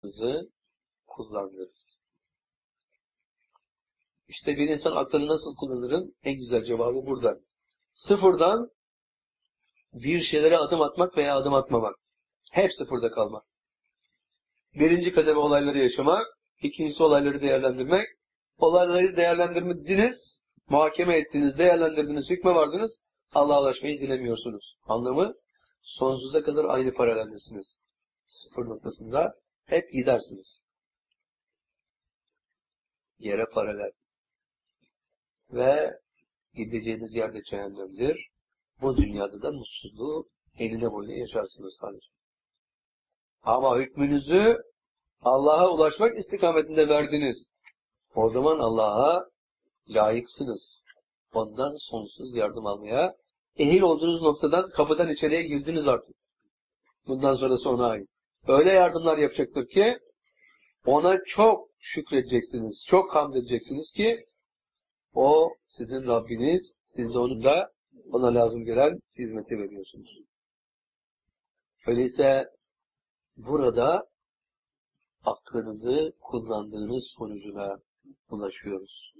kullandınız. İşte bir insan aklını nasıl kullanırın? En güzel cevabı burada. Sıfırdan bir şeylere adım atmak veya adım atmamak. Hep sıfırda kalmak. Birinci kademe olayları yaşamak, ikincisi olayları değerlendirmek. Olayları değerlendirmediniz, muhakeme ettiniz, değerlendirdiniz, hükme vardınız, Allah'laşmayı dilemiyorsunuz. Anlamı, sonsuza kadar aynı paraleldesiniz. Sıfır noktasında hep gidersiniz. Yere paralel. Ve gideceğiniz yerde cehennemdir. Bu dünyada da mutsuzluğu enine boyuna yaşarsınız kardeşim. Ama hükmünüzü Allah'a ulaşmak istikametinde verdiniz. O zaman Allah'a layıksınız. Ondan sonsuz yardım almaya ehil olduğunuz noktadan kapıdan içeriye girdiniz artık. Bundan sonrası ona ait. Öyle yardımlar yapacaktır ki ona çok şükredeceksiniz, çok hamd edeceksiniz ki o sizin Rabbiniz, siz de onun da ona lazım gelen hizmeti veriyorsunuz. Öyleyse burada aklınızı kullandığınız sonucuna ulaşıyoruz.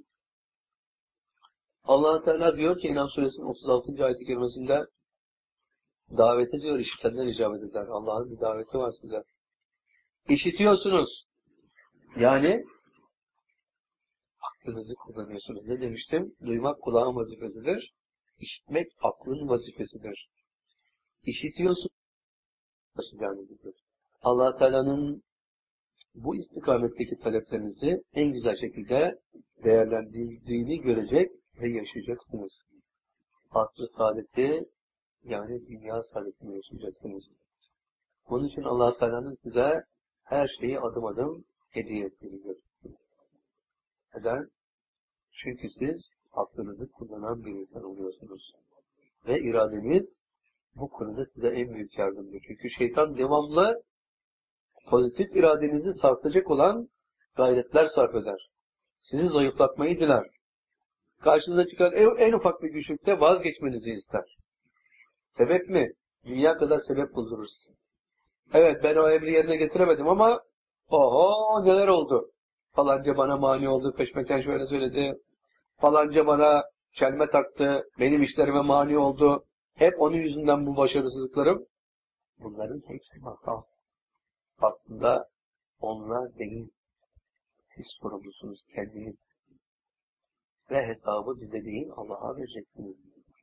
Allah Teala diyor ki İnam Suresinin 36. ayet-i kerimesinde davete diyor işitenler icabet eder. Allah'ın bir daveti var size. İşitiyorsunuz. Yani aklınızı kullanıyorsunuz. Ne demiştim? Duymak kulağın vazifesidir. İşitmek aklın vazifesidir. İşitiyorsunuz. Yani Allah Teala'nın bu istikametteki taleplerinizi en güzel şekilde değerlendirdiğini görecek ve yaşayacaksınız. Asr-ı saadeti yani dünya saadetini yaşayacaksınız. Bunun için Allah Teala'nın size her şeyi adım adım hediye ettiğini görürsünüz. Neden? Çünkü siz aklınızı kullanan bir insan oluyorsunuz. Ve iradeniz bu konuda size en büyük yardımcı. Çünkü şeytan devamlı pozitif iradenizi sarkıtacak olan gayretler sarf eder. Sizi zayıflatmayı diler. Karşınıza çıkan en ufak bir güçlükte vazgeçmenizi ister. Sebep mi? Dünya kadar sebep buldurur. Evet ben o emri yerine getiremedim ama oho neler oldu. Falanca bana mani oldu, peşmeken şöyle söyledi. Falanca bana çelme taktı, benim işlerime mani oldu. Hep onun yüzünden bu başarısızlıklarım. Bunların hepsi masal. Aslında onlar değil. Siz sorumlusunuz kendiniz. Ve hesabı bize değil Allah'a vereceksiniz.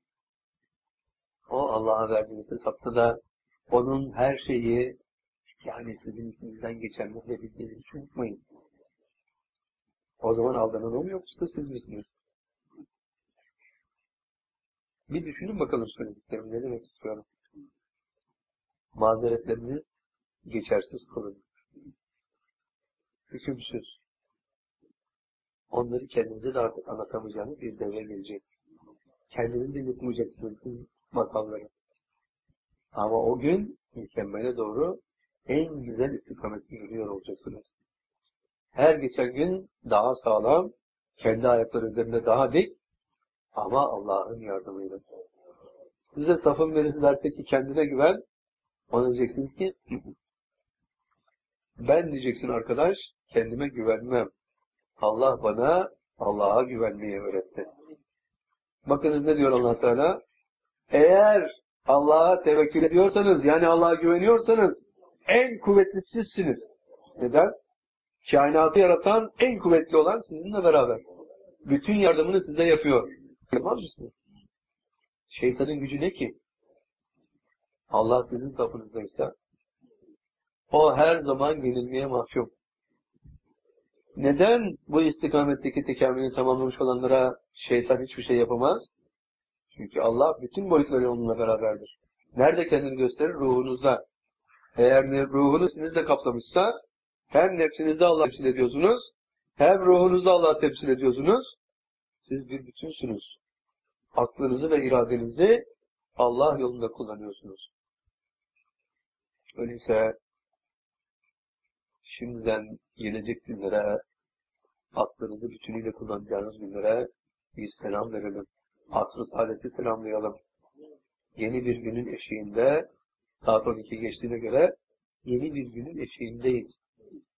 O Allah'a verdiğiniz hesapta da onun her şeyi yani sizin içinizden geçenleri bildiğinizi hiç unutmayın. O zaman aldanan o mu yoksa siz misiniz? Bir düşünün bakalım söylediklerimi ne demek istiyorum. Mazeretleriniz geçersiz kılın. Hükümsüz. Onları kendinize de artık anlatamayacağınız bir devre gelecek. Kendiniz de yutmayacaksınız makamları. Ama o gün mükemmele doğru en güzel istikamette yürüyor olacaksınız. Her geçen gün daha sağlam, kendi ayakları üzerinde daha dik ama Allah'ın yardımıyla. Size safın birisi derse ki kendine güven, ona diyeceksiniz ki ben diyeceksin arkadaş kendime güvenmem. Allah bana Allah'a güvenmeyi öğretti. Bakınız ne diyor Allah Teala? Eğer Allah'a tevekkül ediyorsanız yani Allah'a güveniyorsanız en kuvvetli sizsiniz. Neden? Kainatı yaratan en kuvvetli olan sizinle beraber. Bütün yardımını size yapıyor. Yapmaz mısınız? Şeytanın gücü ne ki? Allah sizin kapınızdaysa o her zaman yenilmeye mahkum. Neden bu istikametteki tekamülü tamamlamış olanlara şeytan hiçbir şey yapamaz? Çünkü Allah bütün boyutları onunla beraberdir. Nerede kendini gösterir? Ruhunuzda. Eğer ruhunuz sizinle kaplamışsa hem nefsinizde Allah'ı temsil ediyorsunuz, hem ruhunuzda Allah'ı temsil ediyorsunuz. Siz bir bütünsünüz. Aklınızı ve iradenizi Allah yolunda kullanıyorsunuz. Öyleyse şimdiden gelecek günlere, aklınızı bütünüyle kullanacağınız günlere bir selam verelim. Asr-ı saadeti selamlayalım. Yeni bir günün eşiğinde, saat 12 geçtiğine göre yeni bir günün eşiğindeyiz.